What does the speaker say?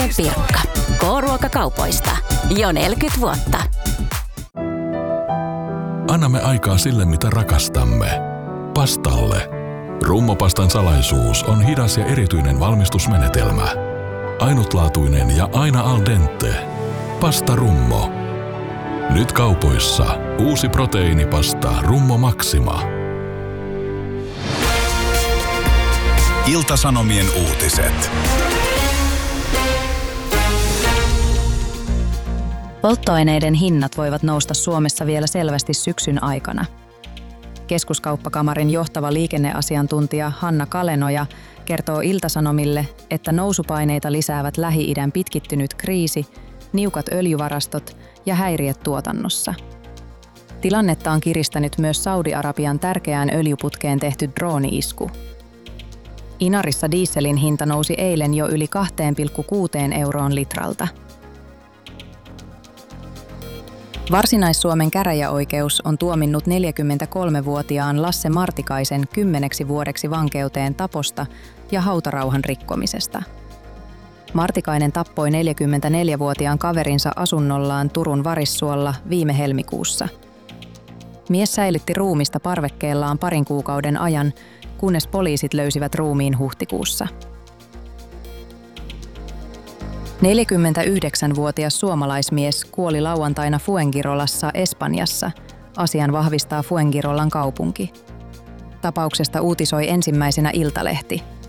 Pirkka. K-ruokakaupoista. Jo 40 vuotta. Annamme aikaa sille, mitä rakastamme. Pastalle. Rummopastan salaisuus on hidas ja erityinen valmistusmenetelmä. Ainutlaatuinen ja aina al dente. Pasta Rummo. Nyt kaupoissa uusi proteiinipasta Rummo Maxima. Ilta-Sanomien uutiset. Polttoaineiden hinnat voivat nousta Suomessa vielä selvästi syksyn aikana. Keskuskauppakamarin johtava liikenneasiantuntija Hanna Kalenoja kertoo Ilta-Sanomille, että nousupaineita lisäävät Lähi-idän pitkittynyt kriisi, niukat öljyvarastot ja häiriöt tuotannossa. Tilannetta on kiristänyt myös Saudi-Arabian tärkeään öljyputkeen tehty drooni-isku. Inarissa dieselin hinta nousi eilen jo yli 2,6 euroon litralta. Varsinais-Suomen käräjäoikeus on tuominnut 43-vuotiaan Lasse Martikaisen 10 vuodeksi vankeuteen taposta ja hautarauhan rikkomisesta. Martikainen tappoi 44-vuotiaan kaverinsa asunnollaan Turun Varissuolla viime helmikuussa. Mies säilytti ruumista parvekkeellaan parin kuukauden ajan, kunnes poliisit löysivät ruumiin huhtikuussa. 49-vuotias suomalaismies kuoli lauantaina Fuengirolassa, Espanjassa. Asian vahvistaa Fuengirolan kaupunki. Tapauksesta uutisoi ensimmäisenä Iltalehti.